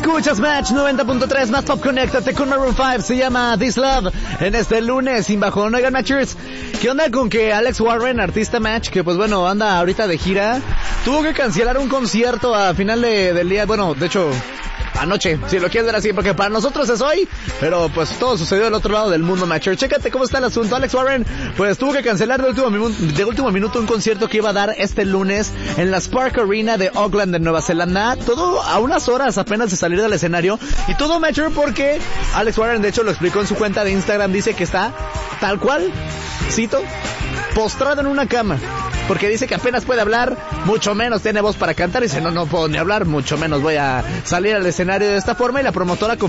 Escuchas Match 90.3, más pop, conéctate con Maroon 5, se llama This Love, en este lunes sin bajón. Oigan, Matchers, ¿qué onda con que Alex Warren, artista Match, que pues bueno, anda ahorita de gira, tuvo que cancelar un concierto a final del día, bueno, de hecho, anoche, si lo quieres ver así, porque para nosotros es hoy, pero pues todo sucedió del otro lado del mundo, Matcher. Chécate cómo está el asunto. Alex Warren, pues tuvo que cancelar de último minuto un concierto que iba a dar este lunes en la Spark Arena de Auckland, de Nueva Zelanda, todo a unas horas apenas de salir del escenario, y todo, Matcher, porque Alex Warren, de hecho, lo explicó en su cuenta de Instagram, dice que está tal cual, cito, postrado en una cama, porque dice que apenas puede hablar, mucho menos tiene voz para cantar, y dice, no puedo ni hablar, mucho menos voy a salir al escenario de esta forma, y la promotora